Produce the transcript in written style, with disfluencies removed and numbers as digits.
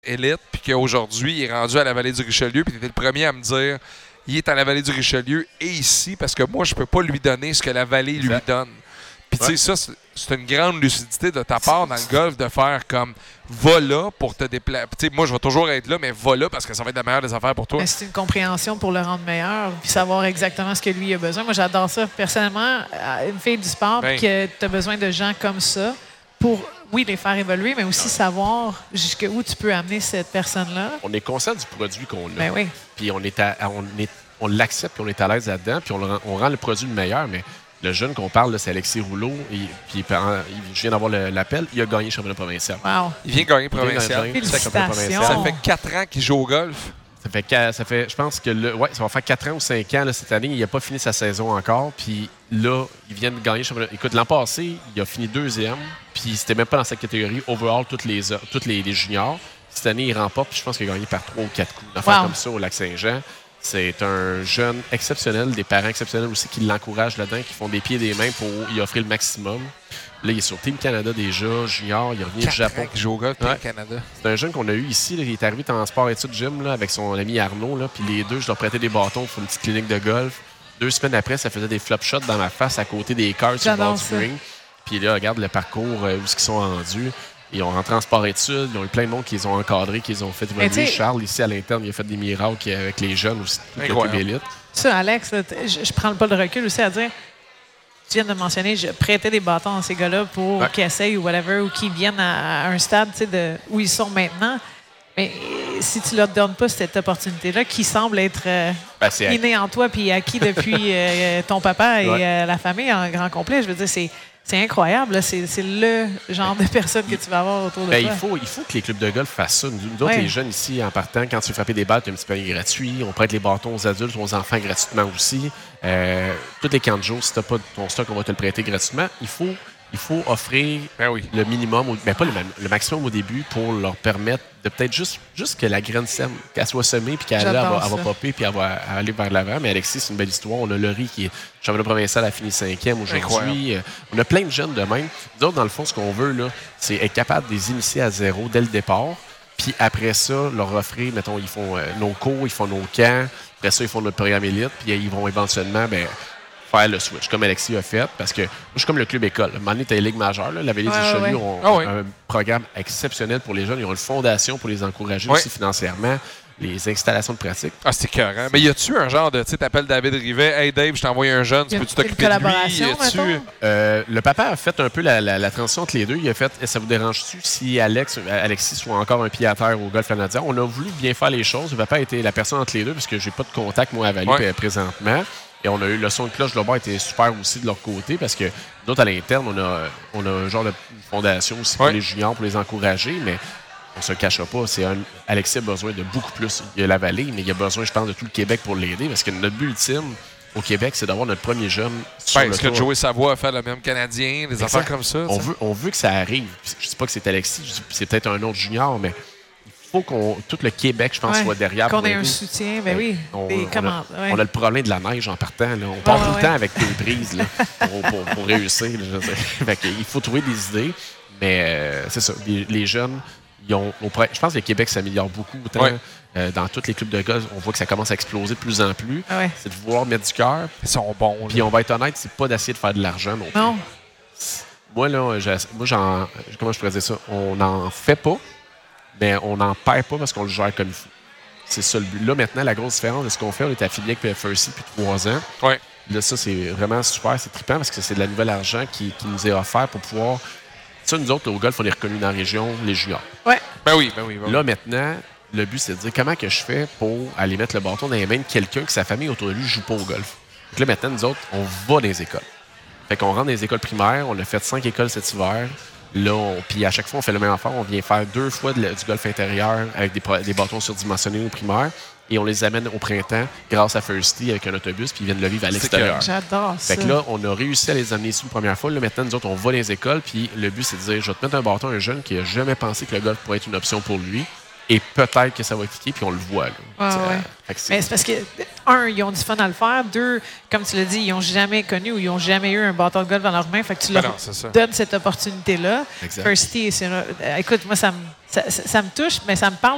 élite, puis qu'aujourd'hui, il est rendu à la vallée du Richelieu, puis tu étais le premier à me dire il est à la vallée du Richelieu et ici, parce que moi, je peux pas lui donner ce que la vallée lui donne. Puis tu sais, ça, c'est une grande lucidité de ta part dans le golf de faire comme va là pour te déplacer. Tu sais, moi, je vais toujours être là, mais va là parce que ça va être la meilleure des affaires pour toi. Mais c'est une compréhension pour le rendre meilleur, puis savoir exactement ce que lui a besoin. Moi, j'adore ça. Personnellement, une fille du sport, puis que tu as besoin de gens comme ça pour, oui, les faire évoluer, mais aussi savoir jusqu'où tu peux amener cette personne-là. On est conscient du produit qu'on a. Ben oui. Puis on l'accepte, puis on est à l'aise là-dedans, puis on rend le produit le meilleur, mais le jeune qu'on parle, là, c'est Alexis Rouleau. Puis je viens d'avoir l'appel. Il a gagné le championnat provincial. Wow. Il vient gagner provincial. Félicitations. Ça fait 4 ans qu'il joue au golf. Ça fait je pense que ça va faire 4 ans ou 5 ans là, cette année. Il n'a pas fini sa saison encore. Puis là, il vient de gagner le championnat. Écoute, l'an passé, il a fini 2e. Puis c'était même pas dans sa catégorie overall, toutes les juniors. Cette année, il remporte. Puis je pense qu'il a gagné par 3 ou 4 coups. Une affaire comme ça au Lac-Saint-Jean. C'est un jeune exceptionnel, des parents exceptionnels aussi qui l'encouragent là-dedans, qui font des pieds et des mains pour y offrir le maximum. Là, il est sur Team Canada déjà, junior, il revient du Japon. Il joue au golf, Team Canada. C'est un jeune qu'on a eu ici, là, il est arrivé en sport-études gym là, avec son ami Arnaud, là, puis les deux, je leur prêtais des bâtons pour une petite clinique de golf. 2 semaines après, ça faisait des flop shots dans ma face à côté des cartes sur le bord du green. Puis là, regarde le parcours, où ils sont rendus. Ils ont rentré en sport-études, ils ont eu plein de monde qui les ont encadrés, qui les ont fait évoluer. Charles, ici, à l'interne, il a fait des miracles avec les jeunes aussi, toute l'élite. Ça, Alex, là, je prends pas de recul aussi à dire, tu viens de mentionner, je prêtais des bâtons à ces gars-là pour qu'ils essayent ou whatever, ou qu'ils viennent à un stade où ils sont maintenant. Mais si tu leur donnes pas cette opportunité-là, qui semble être innée en toi puis acquis depuis ton papa et la famille en grand complet, je veux dire, c'est incroyable. Là. C'est le genre de personne que tu vas avoir autour de toi. Il faut que les clubs de golf fassent ça. Nous autres, les jeunes ici, en partant, quand tu veux frapper des balles, tu as un petit panier gratuit. On prête les bâtons aux adultes, aux enfants gratuitement aussi. Tous les 15 jours, si tu n'as pas ton stock, on va te le prêter gratuitement. Il faut offrir le minimum, mais pas le maximum au début pour leur permettre de peut-être juste que la graine sème, qu'elle soit semée, puis qu'elle va popper, puis elle va aller vers l'avant. Mais Alexis, c'est une belle histoire. On a Laurie qui est championnat provincial, a fini 5e aujourd'hui. On a plein de jeunes de même. Nous autres, dans le fond, ce qu'on veut, là, c'est être capable de les initier à zéro dès le départ. Puis après ça, leur offrir, mettons, ils font nos cours, ils font nos camps. Après ça, ils font notre programme élite. Puis ils vont éventuellement, faire le switch, comme Alexis a fait, parce que moi, je suis comme le club école. À un moment donné, tu as les ligues majeures. Là, la Vallée du Richelieu ont un programme exceptionnel pour les jeunes. Ils ont une fondation pour les encourager aussi financièrement. Les installations de pratique. Ah, c'est écœurant. Mais y a-tu un genre de, tu sais, t'appelles David Rivet, hey Dave, je t'envoie un jeune, peux-tu t'occuper de lui? Le papa a fait un peu la transition entre les deux. Il a fait, ça vous dérange-tu si Alexis soit encore un pied à terre au golf canadien? On a voulu bien faire les choses. Le papa a été la personne entre les deux, parce que j'ai pas de contact, moi, à Vallée présentement. Et on a eu le son de cloche global était super aussi de leur côté parce que nous autres, à l'interne, on a un genre de fondation aussi pour les juniors, pour les encourager, mais on se le cachera pas. Alexis a besoin de beaucoup plus. Il y a la Vallée, mais il a besoin, je pense, de tout le Québec pour l'aider parce que notre but ultime au Québec, c'est d'avoir notre premier jeune sur le tour. Est-ce que Joey Savoie a fait le même Canadien, des affaires comme ça? On veut que ça arrive. Je dis pas que c'est Alexis, c'est peut-être un autre junior, mais il faut tout le Québec, je pense, soit derrière. Qu'on ait un soutien, oui. On a le problème de la neige en partant. Là. On part tout le temps avec des brises là, pour réussir. Là, il faut trouver des idées, mais c'est ça. Les jeunes, je pense que le Québec s'améliore beaucoup. Autant dans tous les clubs de golf, on voit que ça commence à exploser de plus en plus. C'est de vouloir mettre du cœur. Ils sont bons. Puis on va être honnête, c'est pas d'essayer de faire de l'argent non plus. Non. Moi, comment je pourrais dire ça? On n'en fait pas. Mais on n'en perd pas parce qu'on le gère comme il faut. C'est ça le but. Là, maintenant, la grosse différence de ce qu'on fait, on est affilié avec PFRC depuis 3 ans. Là, ça, c'est vraiment super. C'est trippant parce que c'est de la nouvelle argent qui nous est offert pour pouvoir... Ça, nous autres, au golf, on est reconnus dans la région, les juniors. Ben oui. Là, maintenant, le but, c'est de dire comment que je fais pour aller mettre le bâton dans les mains de quelqu'un que sa famille autour de lui ne joue pas au golf. Donc là, maintenant, nous autres, on va dans les écoles. Fait qu'on rentre dans les écoles primaires. On a fait 5 écoles cet hiver. Là, puis à chaque fois, on fait le même affaire. On vient faire 2 fois du golf intérieur avec des bâtons surdimensionnés au primaire. Et on les amène au printemps grâce à Firsty avec un autobus, puis ils viennent le vivre à l'extérieur. J'adore ça. Fait que là, on a réussi à les amener ici une première fois. Là, maintenant, nous autres, on va dans les écoles, puis le but, c'est de dire, je vais te mettre un bâton à un jeune qui n'a jamais pensé que le golf pourrait être une option pour lui. Et peut-être que ça va cliquer, puis on le voit. Là. Mais c'est parce que, ils ont du fun à le faire. 2, comme tu l'as dit, ils n'ont jamais connu ou ils n'ont jamais eu un bâton de golf dans leurs mains. Fait que tu leur donnes cette opportunité-là. Firsty, écoute, moi, ça me touche, mais ça me parle